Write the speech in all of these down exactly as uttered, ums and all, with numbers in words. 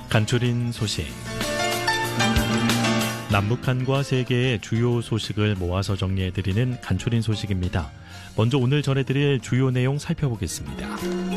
간추린 소식. 남북한과 세계의 주요 소식을 모아서 정리해드리는 간추린 소식입니다. 먼저 오늘 전해드릴 주요 내용 살펴보겠습니다.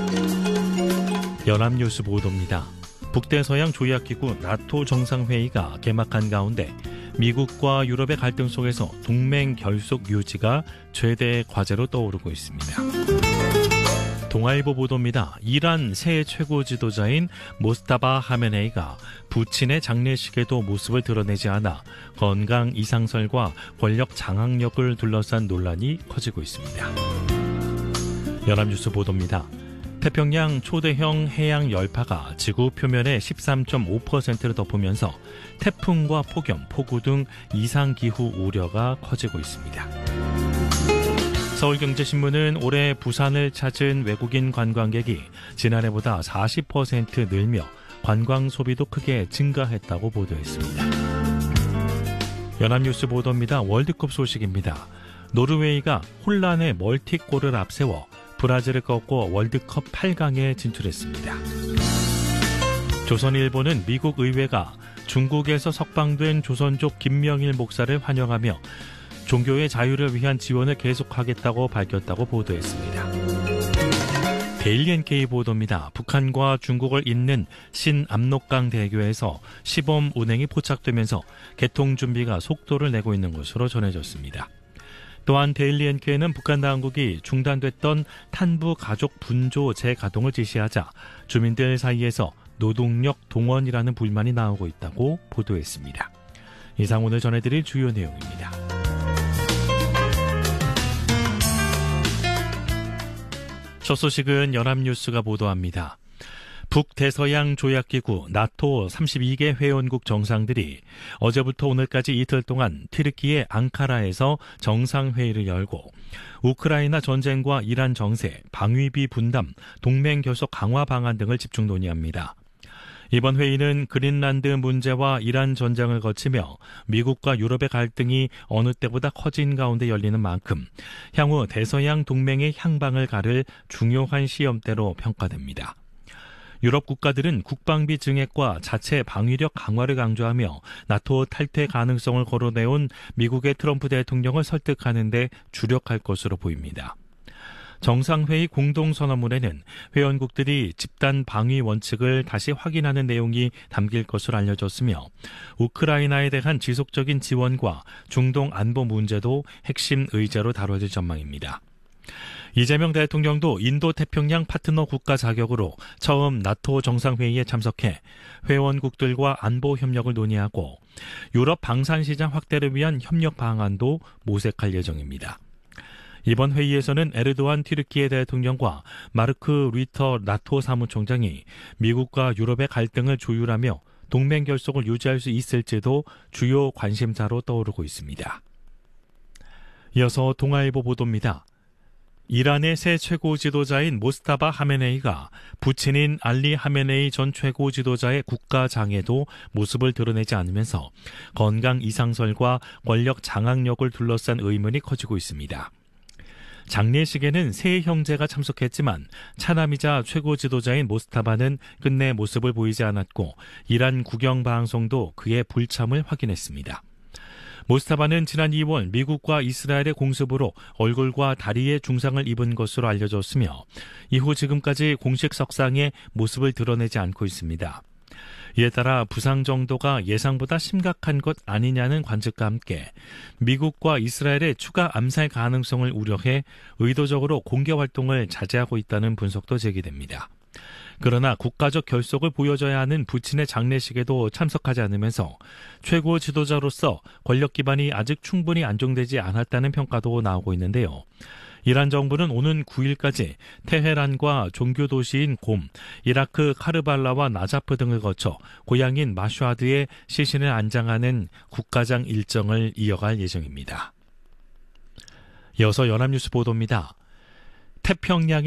연합뉴스 보도입니다. 북대서양 조약기구 나토 정상회의가 개막한 가운데 미국과 유럽의 갈등 속에서 동맹 결속 유지가 최대 과제로 떠오르고 있습니다. 동아일보 보도입니다. 이란 새 최고 지도자인 모스타바 하메네이가 부친의 장례식에도 모습을 드러내지 않아 건강 이상설과 권력 장악력을 둘러싼 논란이 커지고 있습니다. 연합뉴스 보도입니다. 태평양 초대형 해양 열파가 지구 표면의 십삼 점 오 퍼센트를 덮으면서 태풍과 폭염, 폭우 등 이상기후 우려가 커지고 있습니다. 서울경제신문은 올해 부산을 찾은 외국인 관광객이 지난해보다 사십 퍼센트 늘며 관광 소비도 크게 증가했다고 보도했습니다. 연합뉴스 보도입니다. 월드컵 소식입니다. 노르웨이가 혼란의 멀티골을 앞세워 브라질을 꺾고 월드컵 팔 강에 진출했습니다. 조선일보는 미국 의회가 중국에서 석방된 조선족 김명일 목사를 환영하며 종교의 자유를 위한 지원을 계속하겠다고 밝혔다고 보도했습니다. 데일리 엔케이 보도입니다. 북한과 중국을 잇는 신압록강 대교에서 시범 운행이 포착되면서 개통 준비가 속도를 내고 있는 것으로 전해졌습니다. 또한 데일리 엔케이는 북한 당국이 중단됐던 탄부 가족 분조 재가동을 지시하자 주민들 사이에서 노동력 동원이라는 불만이 나오고 있다고 보도했습니다. 이상 오늘 전해드릴 주요 내용입니다. 첫 소식은 연합뉴스가 보도합니다. 북대서양 조약기구 나토 삼십이 개 회원국 정상들이 어제부터 오늘까지 이틀 동안 튀르키예 앙카라에서 정상회의를 열고 우크라이나 전쟁과 이란 정세, 방위비 분담, 동맹 결속 강화 방안 등을 집중 논의합니다. 이번 회의는 그린란드 문제와 이란 전쟁을 거치며 미국과 유럽의 갈등이 어느 때보다 커진 가운데 열리는 만큼 향후 대서양 동맹의 향방을 가를 중요한 시험대로 평가됩니다. 유럽 국가들은 국방비 증액과 자체 방위력 강화를 강조하며 나토 탈퇴 가능성을 거론해온 미국의 트럼프 대통령을 설득하는 데 주력할 것으로 보입니다. 정상회의 공동선언문에는 회원국들이 집단 방위 원칙을 다시 확인하는 내용이 담길 것으로 알려졌으며 우크라이나에 대한 지속적인 지원과 중동 안보 문제도 핵심 의제로 다뤄질 전망입니다. 이재명 대통령도 인도태평양 파트너 국가 자격으로 처음 나토 정상회의에 참석해 회원국들과 안보 협력을 논의하고 유럽 방산시장 확대를 위한 협력 방안도 모색할 예정입니다. 이번 회의에서는 에르도안 튀르키예 대통령과 마르크 류터 나토 사무총장이 미국과 유럽의 갈등을 조율하며 동맹 결속을 유지할 수 있을지도 주요 관심사로 떠오르고 있습니다. 이어서 동아일보 보도입니다. 이란의 새 최고 지도자인 모스타바 하메네이가 부친인 알리 하메네이 전 최고 지도자의 국가장에도 모습을 드러내지 않으면서 건강 이상설과 권력 장악력을 둘러싼 의문이 커지고 있습니다. 장례식에는 세 형제가 참석했지만 차남이자 최고 지도자인 모스타바는 끝내 모습을 보이지 않았고 이란 국영방송도 그의 불참을 확인했습니다. 모스타바는 지난 이월 미국과 이스라엘의 공습으로 얼굴과 다리에 중상을 입은 것으로 알려졌으며 이후 지금까지 공식 석상에 모습을 드러내지 않고 있습니다. 이에 따라 부상 정도가 예상보다 심각한 것 아니냐는 관측과 함께 미국과 이스라엘의 추가 암살 가능성을 우려해 의도적으로 공개 활동을 자제하고 있다는 분석도 제기됩니다. 그러나 국가적 결속을 보여줘야 하는 부친의 장례식에도 참석하지 않으면서 최고 지도자로서 권력 기반이 아직 충분히 안정되지 않았다는 평가도 나오고 있는데요. 이란 정부는 오는 구 일까지 테헤란과 종교 도시인 곰, 이라크 카르발라와 나자프 등을 거쳐 고향인 마슈아드에 시신을 안장하는 국가장 일정을 이어갈 예정입니다. 이어서 연합뉴스 보도입니다. 태평양의